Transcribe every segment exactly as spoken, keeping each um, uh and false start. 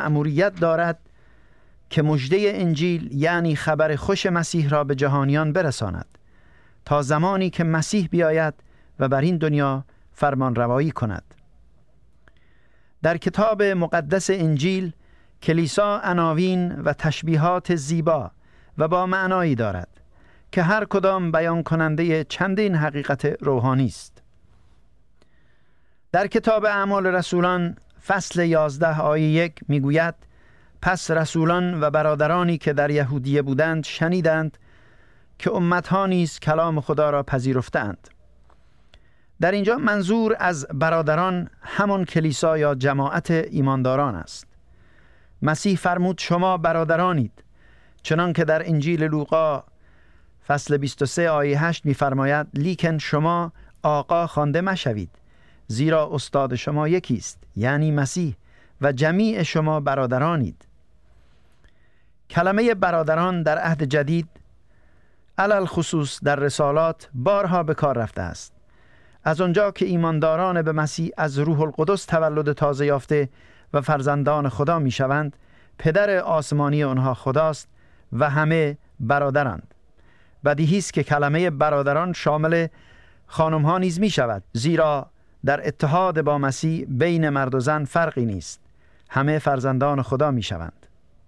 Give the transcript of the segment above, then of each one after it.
مأموریت دارد که مژده انجیل یعنی خبر خوش مسیح را به جهانیان برساند تا زمانی که مسیح بیاید و بر این دنیا فرمان روایی کند. در کتاب مقدس انجیل کلیسا عناوین و تشبیهات زیبا و با معنایی دارد که هر کدام بیان کننده چندین حقیقت روحانی است. در کتاب اعمال رسولان فصل یازده آیه یک میگوید: پس رسولان و برادرانی که در یهودیه بودند شنیدند که امتها نیز کلام خدا را پذیرفتند. در اینجا منظور از برادران همان کلیسا یا جماعت ایمانداران است. مسیح فرمود شما برادرانید، چنان که در انجیل لوقا فصل بیست و سه آیه هشت می‌فرماید: لیکن شما آقا خوانده مشوید، زیرا استاد شما یکی است، یعنی مسیح، و جمیع شما برادرانید. کلمه برادران در عهد جدید علل خصوص در رسالات بارها به کار رفته است. از آنجا که ایمانداران به مسیح از روح القدس تولد تازه یافته و فرزندان خدا می شوند، پدر آسمانی آنها خداست و همه برادرند. بدیهی است که کلمه برادران شامل خانم ها نیز می شود، زیرا در اتحاد با مسیح بین مرد و زن فرقی نیست، همه فرزندان خدا می شوند.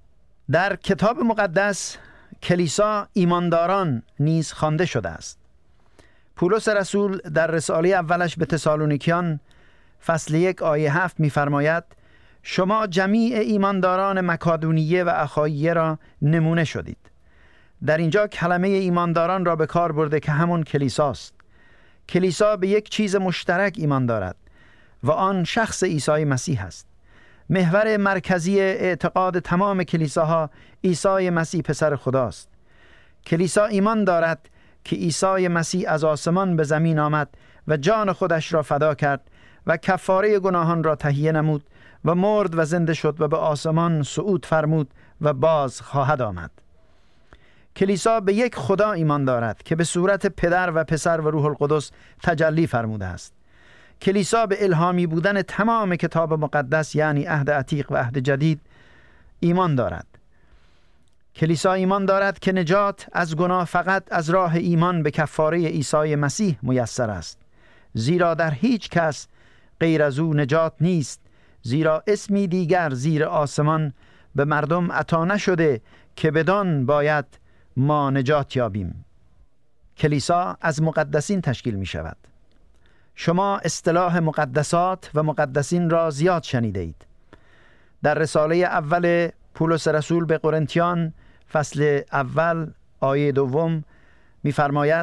در کتاب مقدس کلیسا ایمانداران نیز خوانده شده است. پولس رسول در رساله اولش به تسالونیکیان فصل یک آیه هفت می‌فرماید: شما جمیع ایمانداران مکادونیه و اخاییه را نمونه شدید. در اینجا کلمه ایمانداران را به کار برده که همون کلیساست. کلیسا به یک چیز مشترک ایمان دارد و آن شخص عیسی مسیح است. محور مرکزی اعتقاد تمام کلیساها عیسی مسیح پسر خداست. کلیسا ایمان دارد که عیسی مسیح از آسمان به زمین آمد و جان خودش را فدا کرد و کفاره گناهان را تهیه نمود و مرد و زنده شد و به آسمان صعود فرمود و باز خواهد آمد. کلیسا به یک خدا ایمان دارد که به صورت پدر و پسر و روح القدس تجلی فرموده است. کلیسا به الهامی بودن تمام کتاب مقدس یعنی عهد عتیق و عهد جدید ایمان دارد. کلیسا ایمان دارد که نجات از گناه فقط از راه ایمان به کفاره عیسی مسیح میسر است، زیرا در هیچ کس غیر از او نجات نیست، زیرا اسمی دیگر زیر آسمان به مردم عطا نشده که بدان باید ما نجات یابیم. کلیسا از مقدسین تشکیل می شود. شما اصطلاح مقدسات و مقدسین را زیاد شنیده اید. در رساله اول پولس رسول به قرنتیان فصل اول آیه دوم می‌فرماید: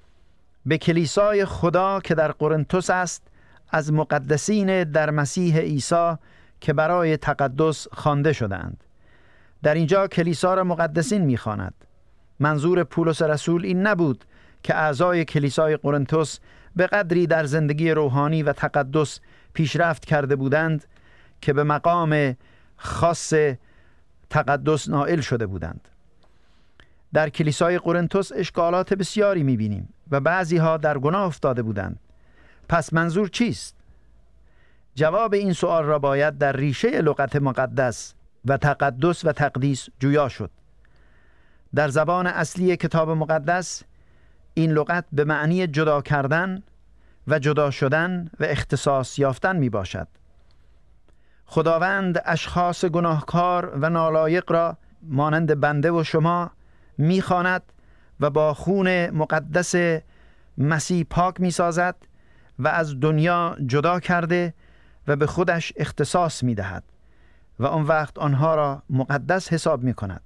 به کلیسای خدا که در قرنتس است، از مقدسین در مسیح عیسی که برای تقدس خوانده شدند. در اینجا کلیسا را مقدسین می‌خواند. منظور پولس رسول این نبود که اعضای کلیسای قرنتس به قدری در زندگی روحانی و تقدس پیشرفت کرده بودند که به مقام خاص تقدس نائل شده بودند. در کلیسای قرنتس اشکالات بسیاری می‌بینیم و بعضی ها در گناه افتاده بودند. پس منظور چیست؟ جواب این سوال را باید در ریشه لغت مقدس و تقدس و تقدیس جویا شد. در زبان اصلی کتاب مقدس این لغت به معنی جدا کردن و جدا شدن و اختصاص یافتن می باشد. خداوند اشخاص گناهکار و نالایق را مانند بنده و شما می خواند و با خون مقدس مسیح پاک می سازد و از دنیا جدا کرده و به خودش اختصاص می دهد و آن وقت آنها را مقدس حساب می کند.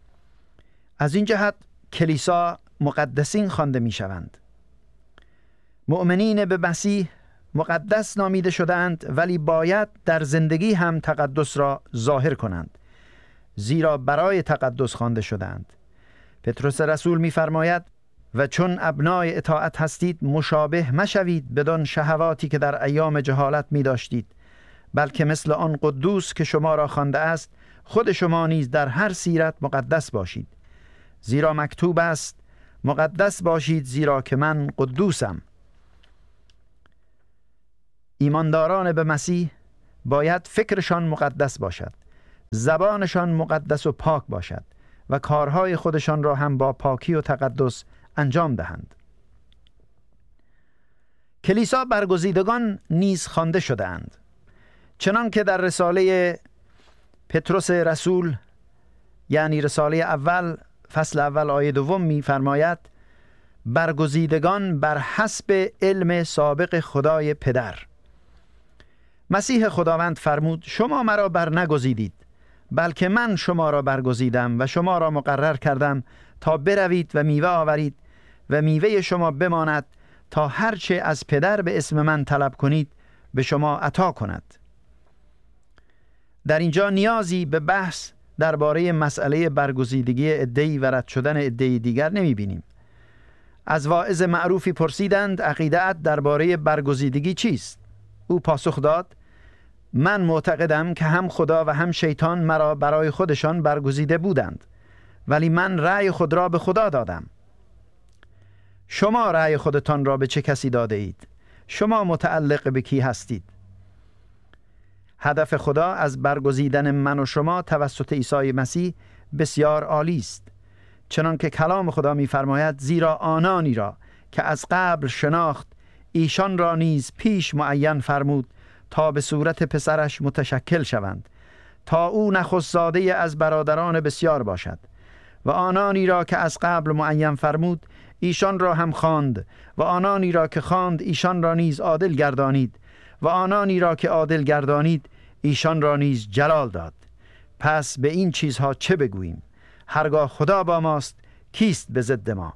از این جهت کلیسا مقدسین خوانده می شوند. مؤمنین به مسیح مقدس نامیده شدند، ولی باید در زندگی هم تقدس را ظاهر کنند، زیرا برای تقدس خوانده شدند. پتروس رسول می‌فرماید: و چون ابنای اطاعت هستید مشابه مشوید بدان شهواتی که در ایام جهالت می داشتید، بلکه مثل آن قدوس که شما را خوانده است خود شما نیز در هر سیرت مقدس باشید، زیرا مکتوب است مقدس باشید زیرا که من قدوسم. ایمانداران به مسیح باید فکرشان مقدس باشد، زبانشان مقدس و پاک باشد و کارهای خودشان را هم با پاکی و تقدس انجام دهند. کلیسا برگزیدگان نیز خوانده شده اند، چنان که در رساله پتروس رسول یعنی رساله اول فصل اول آیه دوم می فرماید برگزیدگان بر حسب علم سابق خدای پدر. مسیح خداوند فرمود شما مرا بر نگزیدید، بلکه من شما را برگزیدم و شما را مقرر کردم تا بروید و میوه آورید و میوه شما بماند تا هرچه از پدر به اسم من طلب کنید به شما عطا کند. در اینجا نیازی به بحث درباره مسئله برگزیدگی عده‌ای و رد شدن عده‌ای دیگر نمی بینیم. از واعظ معروفی پرسیدند عقیده‌ات درباره برگزیدگی چیست؟ او پاسخ داد من معتقدم که هم خدا و هم شیطان مرا برای خودشان برگزیده بودند، ولی من رأی خود را به خدا دادم. شما رأی خودتان را به چه کسی داده اید؟ شما متعلق به کی هستید؟ هدف خدا از برگزیدن من و شما توسط عیسی مسیح بسیار عالی است، چنان که کلام خدا می‌فرماید زیرا آنانی را که از قبل شناخت ایشان را نیز پیش معین فرمود تا به صورت پسرش متشکل شوند، تا او نخست زاده از برادران بسیار باشد. و آنانی را که از قبل معین فرمود ایشان را هم خواند، و آنانی را که خواند ایشان را نیز عادل گردانید، و آنانی را که عادل گردانید ایشان را نیز جلال داد. پس به این چیزها چه بگوییم؟ هرگاه خدا با ماست کیست به ضد ما؟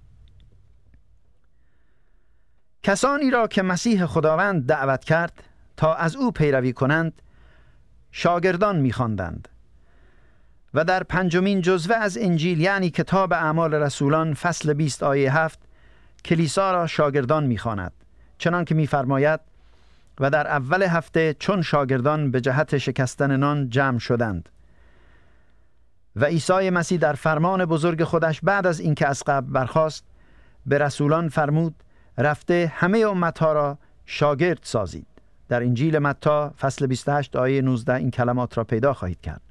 کسانی را که مسیح خداوند دعوت کرد تا از او پیروی کنند شاگردان می‌خواندند و در پنجمین جزوه از انجیل یعنی کتاب اعمال رسولان فصل بیست آیه هفت کلیسا را شاگردان می‌خواند، چنان که می‌فرماید و در اول هفته چون شاگردان به جهت شکستن نان جمع شدند. و عیسی مسیح در فرمان بزرگ خودش بعد از اینکه از قبر برخاست به رسولان فرمود رفته همه امتها را شاگرد سازید. در انجیل متی فصل بیست و هشت آیه نوزده این کلمات را پیدا خواهید کرد.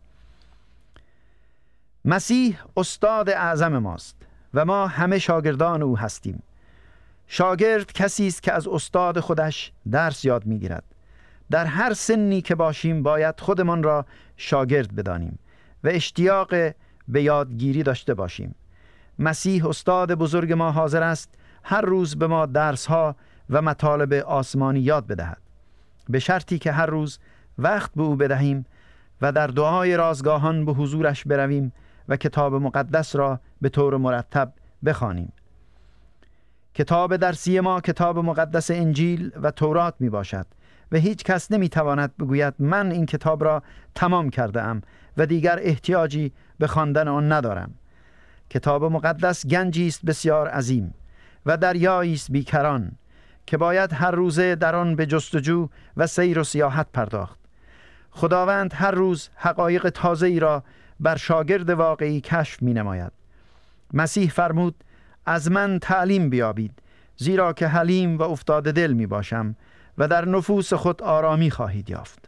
مسیح استاد اعظم ماست و ما همه شاگردان او هستیم. شاگرد کسی است که از استاد خودش درس یاد می‌گیرد. در هر سنی که باشیم باید خودمان را شاگرد بدانیم و اشتیاق به یادگیری داشته باشیم. مسیح استاد بزرگ ما حاضر است هر روز به ما درس‌ها و مطالب آسمانی یاد بدهد، به شرطی که هر روز وقت به او بدهیم و در دعای رازگاهان به حضورش برویم و کتاب مقدس را به طور مرتب بخوانیم. کتاب درسی ما کتاب مقدس انجیل و تورات می باشد و هیچ کس نمی تواند بگوید من این کتاب را تمام کرده ام و دیگر احتیاجی به خواندن آن ندارم. کتاب مقدس گنجی است بسیار عظیم و دریایی است بیکران که باید هر روزه در آن به جستجو و سیر و سیاحت پرداخت. خداوند هر روز حقایق تازه‌ای را بر شاگرد واقعی کشف می نماید. مسیح فرمود از من تعلیم بیابید زیرا که حلیم و افتاده دل می باشم و در نفوس خود آرامی خواهید یافت.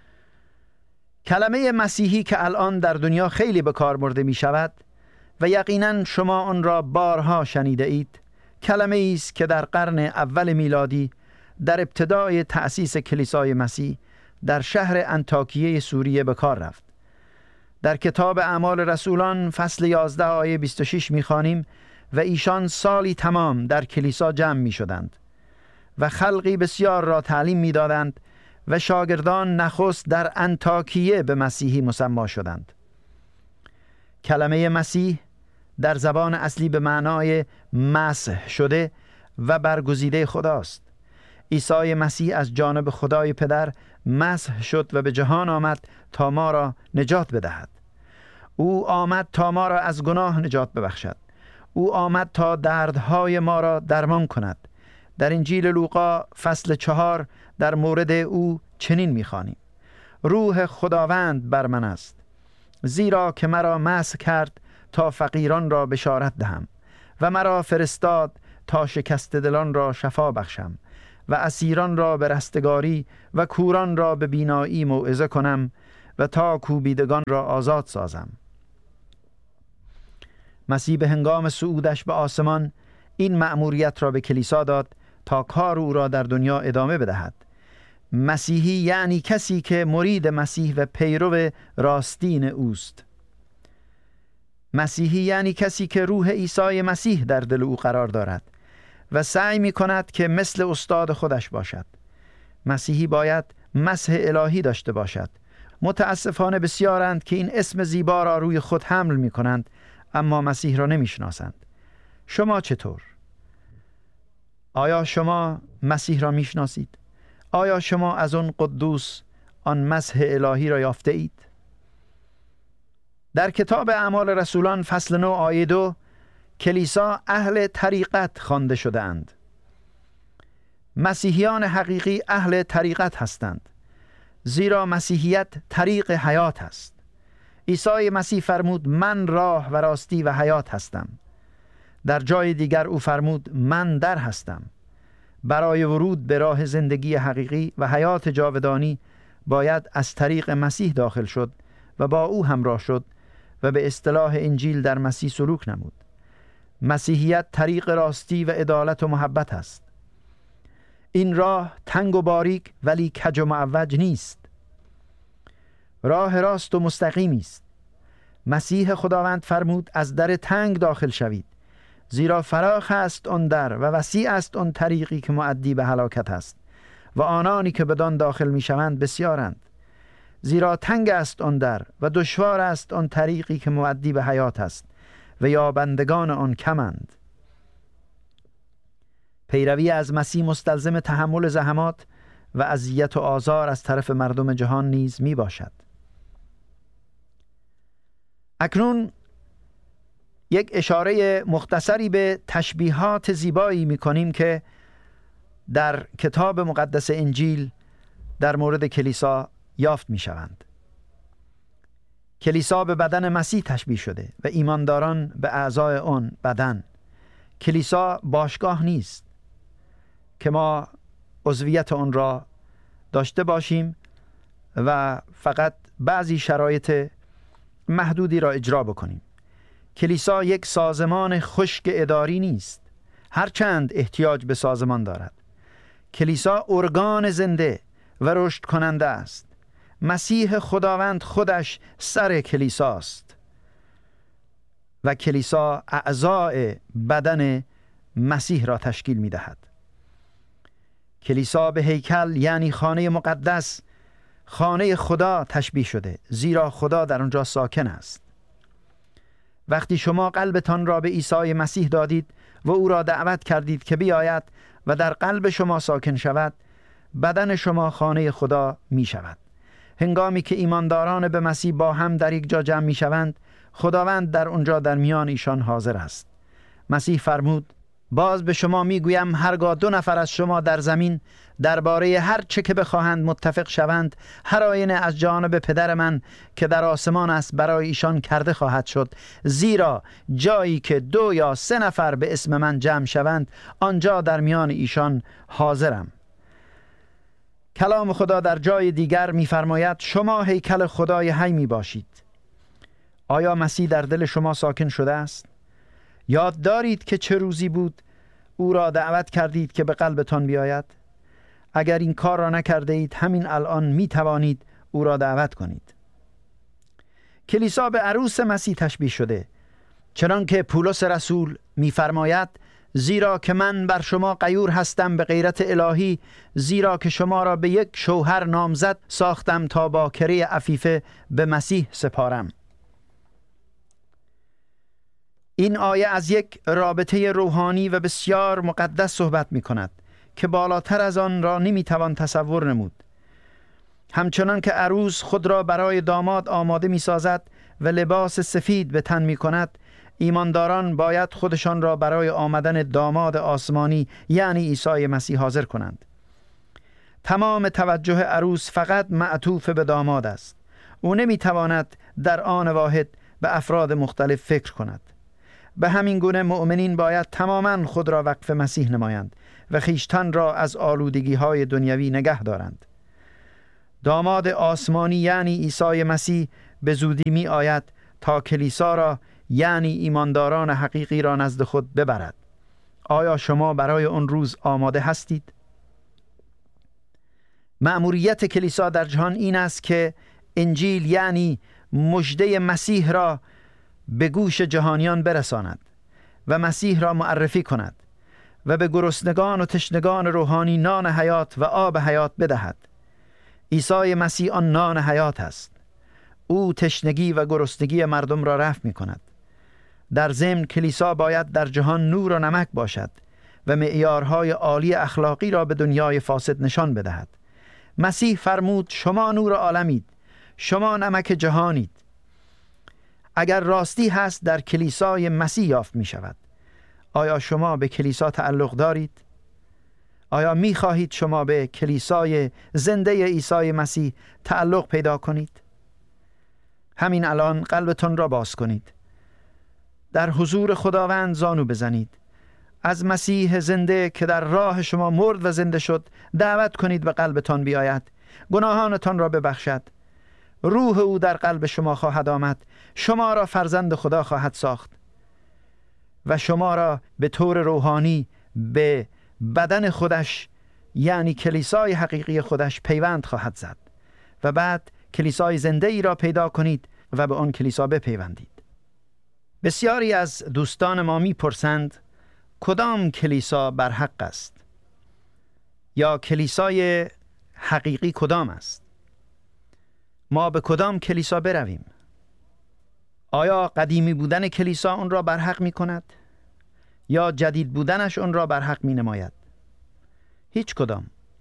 کلمه مسیحی که الان در دنیا خیلی به کار برده می شود و یقیناً شما آن را بارها شنیده اید، کلمه است که در قرن اول میلادی در ابتدای تأسیس کلیسای مسیح در شهر انطاکیه سوریه به کار رفت. در کتاب اعمال رسولان فصل یازده آیه بیست و شش می‌خوانیم و ایشان سالی تمام در کلیسا جمع می‌شدند و خلقی بسیار را تعلیم می‌دادند و شاگردان نخست در انطاکیه به مسیحی مسما شدند. کلمه مسیح در زبان اصلی به معنای مسح شده و برگزیده خداست. عیسی مسیح از جانب خدای پدر مسح شد و به جهان آمد تا ما را نجات بدهد. او آمد تا ما را از گناه نجات ببخشد. او آمد تا دردهای ما را درمان کند. در انجیل لوقا فصل چهار در مورد او چنین می‌خوانیم: روح خداوند بر من است، زیرا که مرا مسح کرد تا فقیران را بشارت دهم و مرا فرستاد تا شکسته دلان را شفا بخشم و اسیران را به رستگاری و کوران را به بینایی موعظه کنم و تا کوبیدگان را آزاد سازم. مسیح به هنگام صعودش به آسمان این مأموریت را به کلیسا داد تا کار او را در دنیا ادامه بدهد. مسیحی یعنی کسی که مرید مسیح و پیرو راستین اوست. مسیحی یعنی کسی که روح عیسی مسیح در دل او قرار دارد و سعی می کند که مثل استاد خودش باشد. مسیحی باید مسح الهی داشته باشد. متاسفانه بسیارند که این اسم زیبا را روی خود حمل می کنند اما مسیح را نمی شناسند. شما چطور؟ آیا شما مسیح را می شناسید؟ آیا شما از آن قدوس آن مسح الهی را یافته اید؟ در کتاب اعمال رسولان فصل نه آیه دو کلیسا اهل طریقت خوانده شده اند. مسیحیان حقیقی اهل طریقت هستند، زیرا مسیحیت طریق حیات است. عیسی مسیح فرمود من راه و راستی و حیات هستم. در جای دیگر او فرمود من در هستم. برای ورود به راه زندگی حقیقی و حیات جاودانی باید از طریق مسیح داخل شد و با او همراه شد و به اصطلاح انجیل در مسیح سلوک نمود. مسیحیت طریق راستی و عدالت و محبت است. این راه تنگ و باریک ولی کج و معوج نیست. راه راست و مستقیمی است. مسیح خداوند فرمود از در تنگ داخل شوید، زیرا فراخ است آن در و وسیع است آن طریقی که مؤدی به هلاکت است و آنانی که بدان داخل می شوند بسیارند. زیرا تنگ است آن در و دشوار است آن طریقی که مؤدی به حیات است و یابندگان آن کمند. پیروی از مسیح مستلزم تحمل زحمات و اذیت و آزار از طرف مردم جهان نیز می باشد. اکنون یک اشاره مختصری به تشبیهات زیبایی می کنیم که در کتاب مقدس انجیل در مورد کلیسا یافت می شوند. کلیسا به بدن مسیح تشبیه شده و ایمانداران به اعضای آن بدن. کلیسا باشگاه نیست که ما عضویت آن را داشته باشیم و فقط بعضی شرایط محدودی را اجرا بکنیم. کلیسا یک سازمان خشک اداری نیست، هرچند احتیاج به سازمان دارد. کلیسا ارگان زنده و رشد کننده است. مسیح خداوند خودش سر کلیساست و کلیسا اعضای بدن مسیح را تشکیل می دهد. کلیسا به هیکل یعنی خانه مقدس، خانه خدا تشبیه شده، زیرا خدا در آنجا ساکن است. وقتی شما قلبتان را به عیسی مسیح دادید و او را دعوت کردید که بیاید و در قلب شما ساکن شود، بدن شما خانه خدا می شود. هنگامی که ایمانداران به مسیح با هم در یک جا جمع می شوند، خداوند در اونجا در میان ایشان حاضر است. مسیح فرمود باز به شما می گویم هرگاه دو نفر از شما در زمین درباره هر چه که بخواهند متفق شوند، هر آینه از جانب پدر من که در آسمان است برای ایشان کرده خواهد شد. زیرا جایی که دو یا سه نفر به اسم من جمع شوند، آنجا در میان ایشان حاضرم. کلام خدا در جای دیگر می‌فرماید شما هیکل خدای حی می باشید. آیا مسیح در دل شما ساکن شده است؟ یاد دارید که چه روزی بود او را دعوت کردید که به قلبتان بیاید؟ اگر این کار را نکرده اید، همین الان می توانید او را دعوت کنید. کلیسا به عروس مسیح تشبیه شده، چنان که پولس رسول می فرماید زیرا که من بر شما غیور هستم به غیرت الهی، زیرا که شما را به یک شوهر نامزد ساختم تا با کره عفیفه به مسیح سپارم. این آیه از یک رابطه روحانی و بسیار مقدس صحبت می کند که بالاتر از آن را نمی توان تصور نمود. همچنان که عروس خود را برای داماد آماده می سازد و لباس سفید به تن می کند، ایمانداران باید خودشان را برای آمدن داماد آسمانی یعنی عیسی مسیح حاضر کنند. تمام توجه عروس فقط معطوف به داماد است. او نمی تواند در آن واحد به افراد مختلف فکر کند. به همین گونه مؤمنین باید تماما خود را وقف مسیح نمایند و خویشتن را از آلودگی های دنیوی نگه دارند. داماد آسمانی یعنی عیسی مسیح به زودی می آید تا کلیسا را یعنی ایمانداران حقیقی را نزد خود ببرد. آیا شما برای اون روز آماده هستید؟ مأموریت کلیسا در جهان این است که انجیل یعنی مژده مسیح را به گوش جهانیان برساند و مسیح را معرفی کند و به گرسنگان و تشنگان روحانی نان حیات و آب حیات بدهد. عیسی مسیح آن نان حیات است. او تشنگی و گرسنگی مردم را رفع می کند. در ضمن کلیسا باید در جهان نور و نمک باشد و معیارهای عالی اخلاقی را به دنیای فاسد نشان بدهد. مسیح فرمود شما نور عالمید، شما نمک جهانید. اگر راستی هست در کلیسای مسیح یافت می شود. آیا شما به کلیسا تعلق دارید؟ آیا می خواهید شما به کلیسای زنده عیسی مسیح تعلق پیدا کنید؟ همین الان قلبتان را باز کنید. در حضور خداوند زانو بزنید. از مسیح زنده که در راه شما مرد و زنده شد دعوت کنید به قلبتان بیاید، گناهانتان را ببخشد. روح او در قلب شما خواهد آمد، شما را فرزند خدا خواهد ساخت و شما را به طور روحانی به بدن خودش یعنی کلیسای حقیقی خودش پیوند خواهد زد و بعد کلیسای زنده ای را پیدا کنید و به آن کلیسا بپیوندید. بسیاری از دوستان ما می پرسند کدام کلیسا برحق است یا کلیسای حقیقی کدام است؟ ما به کدام کلیسا برویم؟ آیا قدیمی بودن کلیسا اون را برحق می کند یا جدید بودنش اون را برحق می نماید؟ هیچ کدام.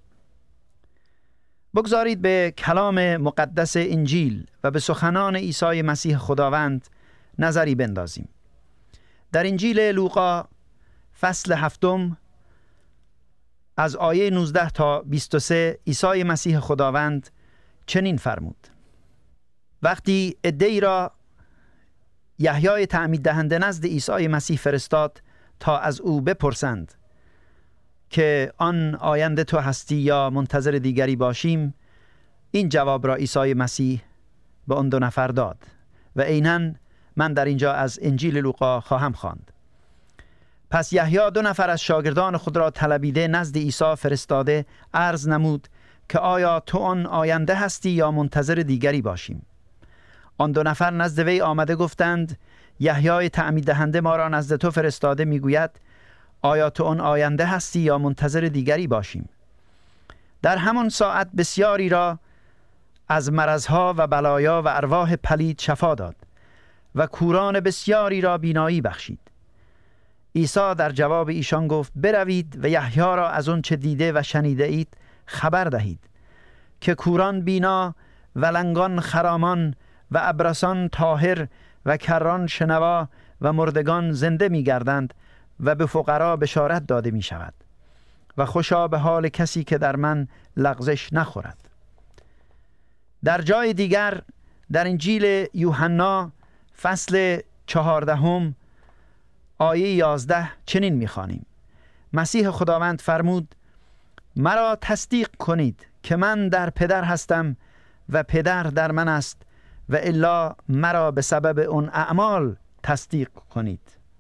بگذارید به کلام مقدس انجیل و به سخنان عیسی مسیح خداوند نظری بندازیم. در انجیل لوقا فصل هفتم از آیه نوزده تا بیست و سه عیسی مسیح خداوند چنین فرمود: وقتی عده‌ای را یحیای تعمید دهنده نزد عیسی مسیح فرستاد تا از او بپرسند که آن آینده تو هستی یا منتظر دیگری باشیم، این جواب را عیسی مسیح به آن دو نفر داد و عیناً من در اینجا از انجیل لوقا خواهم خواند. پس یحیی دو نفر از شاگردان خود را طلبیده نزد عیسی فرستاده عرض نمود که آیا تو آن آینده هستی یا منتظر دیگری باشیم؟ آن دو نفر نزد وی آمده گفتند یحیی تعمید دهنده ما را نزد تو فرستاده میگوید آیا تو آن آینده هستی یا منتظر دیگری باشیم؟ در همان ساعت بسیاری را از مرضها و بلایا و ارواح پلید شفا داد و کوران بسیاری را بینایی بخشید. عیسی در جواب ایشان گفت بروید و یحیی را از آن چه دیده و شنیده اید خبر دهید که کوران بینا و لنگان خرامان و ابرسان طاهر و کران شنوا و مردگان زنده می گردند و به فقرا بشارت داده می شود و خوشا به حال کسی که در من لغزش نخورد. در جای دیگر در انجیل یوحنا فصل چهاردهم آیه یازده چنین می‌خوانیم: مسیح خداوند فرمود مرا تصدیق کنید که من در پدر هستم و پدر در من است و الا مرا به سبب اون اعمال تصدیق کنید.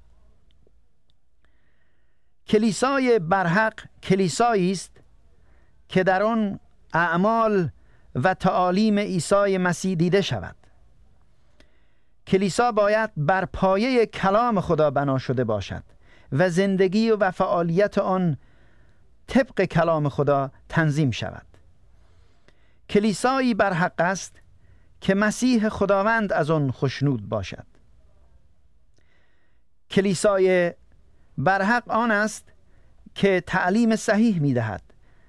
کلیسای برحق کلیسایی است که در آن اعمال و تعالیم عیسی مسیح دیده شود. کلیسا باید بر پایه کلام خدا بنا شده باشد و زندگی و فعالیت آن طبق کلام خدا تنظیم شود. کلیسایی برحق است که مسیح خداوند از آن خوشنود باشد. کلیسای برحق آن است که تعلیم صحیح می دهد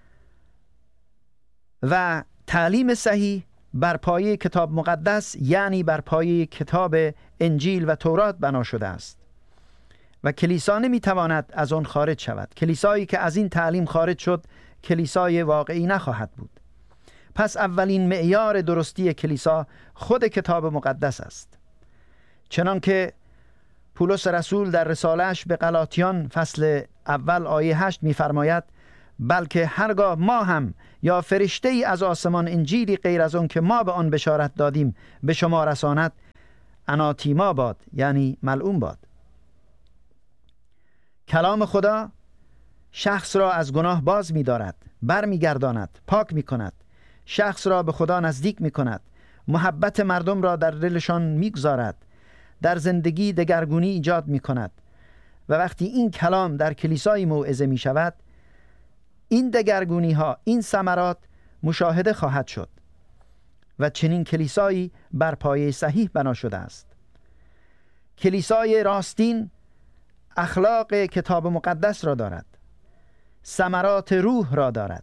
و تعلیم صحیح بر پایه کتاب مقدس یعنی بر پایه کتاب انجیل و تورات بنا شده است و کلیسا نمی تواند از آن خارج شود. کلیسایی که از این تعلیم خارج شد کلیسای واقعی نخواهد بود. پس اولین معیار درستی کلیسا خود کتاب مقدس است. چنان که پولس رسول در رساله‌اش به غلاطیان فصل اول آیه هشت می‌فرماید بلکه هرگاه ما هم یا فرشته ای از آسمان انجیلی غیر از اون که ما به آن بشارت دادیم به شما رساند، اناتیما باد، یعنی ملعون باد. کلام خدا شخص را از گناه باز می دارد، بر می گرداند، پاک می کند، شخص را به خدا نزدیک می کند، محبت مردم را در دلشان می گذارد، در زندگی دگرگونی ایجاد می کند. و وقتی این کلام در کلیسای موعظه می شود، این دگرگونی ها، این ثمرات مشاهده خواهد شد و چنین کلیسایی بر پایه صحیح بنا شده است. کلیسای راستین اخلاق کتاب مقدس را دارد، ثمرات روح را دارد.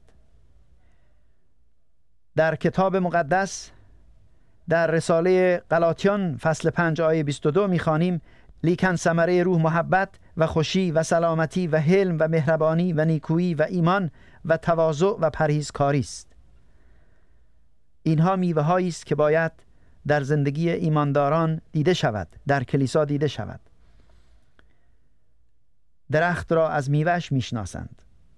در کتاب مقدس در رساله غلاطیان فصل پنج آیه بیست و دو می‌خوانیم: لیکن ثمره روح محبت و خوشی و سلامتی و حلم و مهربانی و نیکویی و ایمان و تواضع و پرهیزکاری است. اینها میوه هایی است که باید در زندگی ایمانداران دیده شود، در کلیسا دیده شود. درخت را از میوهش میشناسند.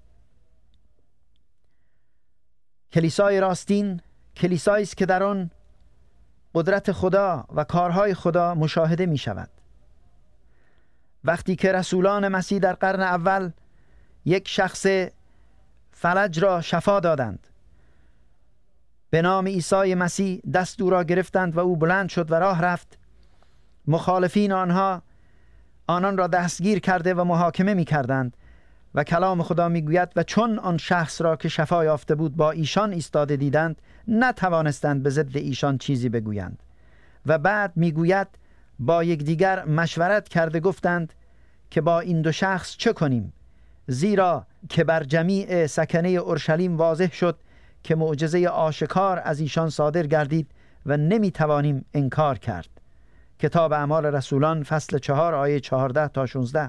کلیسای راستین کلیسایی است که در آن قدرت خدا و کارهای خدا مشاهده می شود. وقتی که رسولان مسیح در قرن اول یک شخص فلج را شفا دادند، به نام عیسی مسیح دست او را گرفتند و او بلند شد و راه رفت، مخالفین آنها آنان را دستگیر کرده و محاکمه می کردند و کلام خدا می گوید و چون آن شخص را که شفا یافته بود با ایشان ایستاده دیدند، نتوانستند به ضد ایشان چیزی بگویند. و بعد می گوید با یکدیگر مشورت کرده گفتند که با این دو شخص چه کنیم، زیرا که بر جمیع سکنه اورشلیم واضح شد که معجزه آشکار از ایشان صادر گردید و نمی توانیم انکار کرد. کتاب اعمال رسولان فصل چهار آیه چهارده تا شانزده.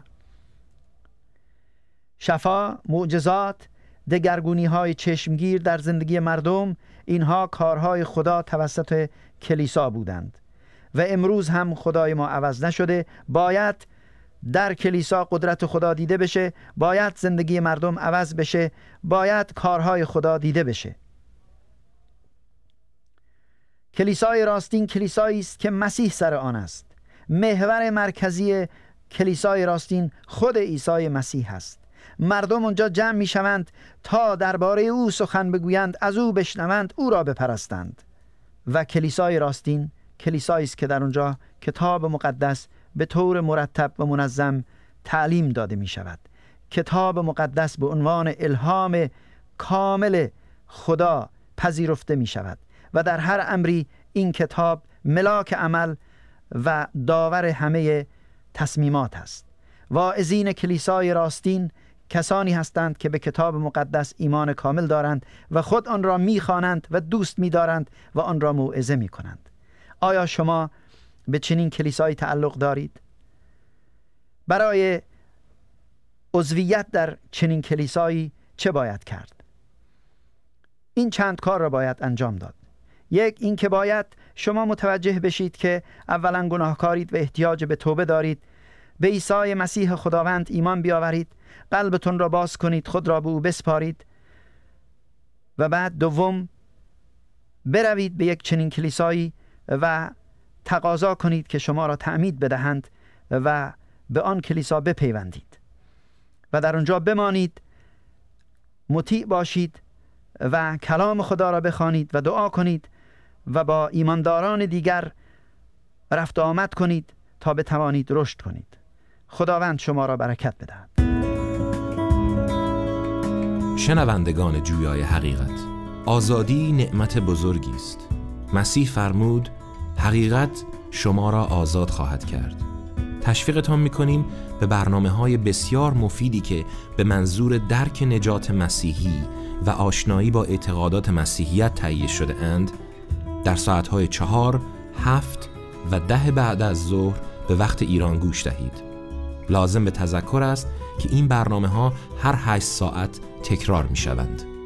شفا، معجزات، دگرگونی های چشمگیر در زندگی مردم، اینها کارهای خدا توسط کلیسا بودند و امروز هم خدای ما عوض نشده. باید در کلیسا قدرت خدا دیده بشه، باید زندگی مردم عوض بشه، باید کارهای خدا دیده بشه. کلیسای راستین کلیسایی است که مسیح سر آن است. محور مرکزی کلیسای راستین خود عیسی مسیح است. مردم اونجا جمع می شوند تا درباره او سخن بگویند، از او بشنوند، او را بپرستند. و کلیسای راستین کلیسایی است که در اونجا کتاب مقدس به طور مرتب و منظم تعلیم داده می شود. کتاب مقدس به عنوان الهام کامل خدا پذیرفته می شود و در هر امری این کتاب ملاک عمل و داور همه تصمیمات است. واعظین کلیسای راستین کسانی هستند که به کتاب مقدس ایمان کامل دارند و خود آن را می‌خوانند و دوست می‌دارند و آن را موعظه می‌کنند. آیا شما به چنین کلیسایی تعلق دارید؟ برای عضویت در چنین کلیسایی چه باید کرد؟ این چند کار را باید انجام داد. یک، این که باید شما متوجه بشید که اولا گناهکارید و احتیاج به توبه دارید. به عیسی مسیح خداوند ایمان بیاورید، قلبتون را باز کنید، خود را به او بسپارید و بعد دوم بروید به یک چنین کلیسایی و تقاضا کنید که شما را تعمید بدهند و به آن کلیسا بپیوندید و در آنجا بمانید، مطیع باشید و کلام خدا را بخوانید و دعا کنید و با ایمانداران دیگر رفت و آمد کنید تا بتوانید رشد کنید. خداوند شما را برکت بدهد. شنوندگان جویای حقیقت، آزادی نعمت بزرگی است. مسیح فرمود حقیقت شما را آزاد خواهد کرد. تشویقتان می‌کنیم به برنامه‌های بسیار مفیدی که به منظور درک نجات مسیحی و آشنایی با اعتقادات مسیحیت تهیه شده اند در ساعت‌های چهار، هفت و ده بعد از ظهر به وقت ایران گوش دهید. لازم به تذکر است که این برنامه‌ها هر هشت ساعت تکرار می‌شوند.